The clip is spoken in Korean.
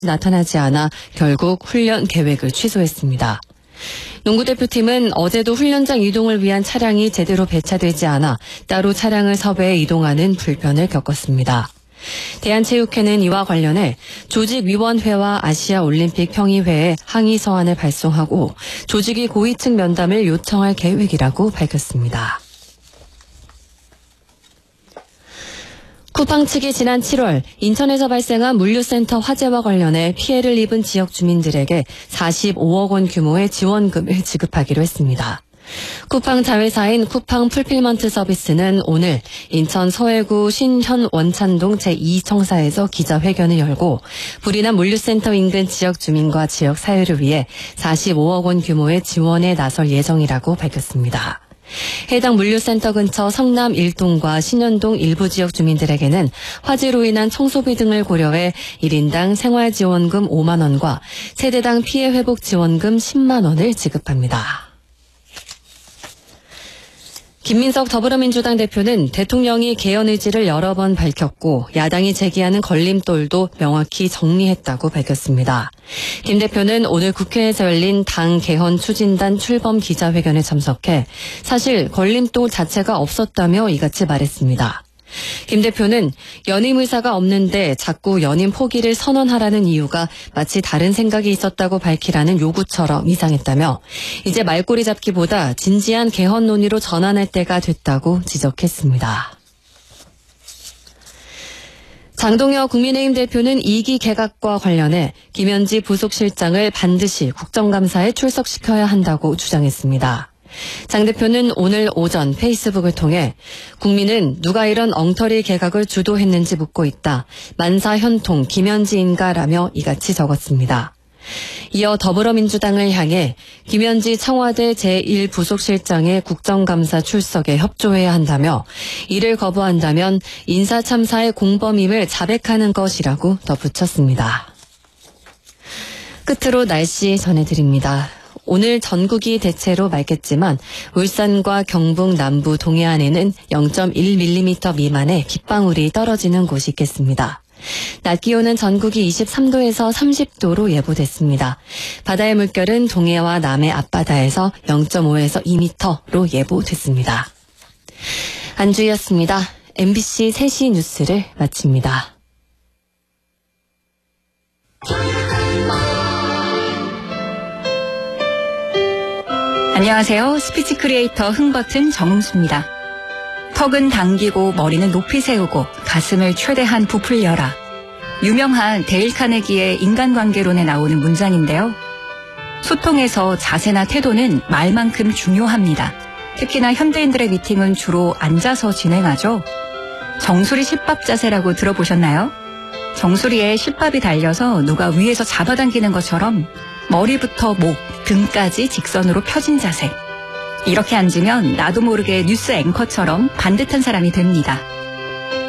나타나지 않아 결국 훈련 계획을 취소했습니다. 농구대표팀은 어제도 훈련장 이동을 위한 차량이 제대로 배차되지 않아 따로 차량을 섭외해 이동하는 불편을 겪었습니다. 대한체육회는 이와 관련해 조직위원회와 아시아올림픽 평의회에 항의 서한을 발송하고 조직위 고위층 면담을 요청할 계획이라고 밝혔습니다. 쿠팡 측이 지난 7월 인천에서 발생한 물류센터 화재와 관련해 피해를 입은 지역 주민들에게 45억 원 규모의 지원금을 지급하기로 했습니다. 쿠팡 자회사인 쿠팡 풀필먼트 서비스는 오늘 인천 서해구 신현 원찬동 제2청사에서 기자회견을 열고 불이 난 물류센터 인근 지역 주민과 지역 사회를 위해 45억 원 규모의 지원에 나설 예정이라고 밝혔습니다. 해당 물류센터 근처 성남 1동과 신현동 일부 지역 주민들에게는 화재로 인한 청소비 등을 고려해 1인당 생활지원금 5만 원과 세대당 피해 회복 지원금 10만 원을 지급합니다. 김민석 더불어민주당 대표는 대통령이 개헌 의지를 여러 번 밝혔고 야당이 제기하는 걸림돌도 명확히 정리했다고 밝혔습니다. 김 대표는 오늘 국회에서 열린 당 개헌 추진단 출범 기자회견에 참석해 사실 걸림돌 자체가 없었다며 이같이 말했습니다. 김 대표는 연임 의사가 없는데 자꾸 연임 포기를 선언하라는 이유가 마치 다른 생각이 있었다고 밝히라는 요구처럼 이상했다며 이제 말꼬리 잡기보다 진지한 개헌 논의로 전환할 때가 됐다고 지적했습니다. 장동혁 국민의힘 대표는 2기 개각과 관련해 김현지 부속실장을 반드시 국정감사에 출석시켜야 한다고 주장했습니다. 장 대표는 오늘 오전 페이스북을 통해 국민은 누가 이런 엉터리 개각을 주도했는지 묻고 있다. 만사현통 김현지인가라며 이같이 적었습니다. 이어 더불어민주당을 향해 김현지 청와대 제1부속실장의 국정감사 출석에 협조해야 한다며 이를 거부한다면 인사참사의 공범임을 자백하는 것이라고 덧붙였습니다. 끝으로 날씨 전해드립니다. 오늘 전국이 대체로 맑겠지만 울산과 경북 남부 동해안에는 0.1mm 미만의 빗방울이 떨어지는 곳이 있겠습니다. 낮 기온은 전국이 23도에서 30도로 예보됐습니다. 바다의 물결은 동해와 남해 앞바다에서 0.5에서 2m로 예보됐습니다. 안주희였습니다. MBC 3시 뉴스를 마칩니다. 안녕하세요. 스피치 크리에이터 흥버튼 정은수입니다. 턱은 당기고 머리는 높이 세우고 가슴을 최대한 부풀려라. 유명한 데일 카네기의 인간관계론에 나오는 문장인데요. 소통에서 자세나 태도는 말만큼 중요합니다. 특히나 현대인들의 미팅은 주로 앉아서 진행하죠. 정수리 십밥 자세라고 들어보셨나요? 정수리에 십밥이 달려서 누가 위에서 잡아당기는 것처럼 머리부터 목, 등까지 직선으로 펴진 자세. 이렇게 앉으면 나도 모르게 뉴스 앵커처럼 반듯한 사람이 됩니다.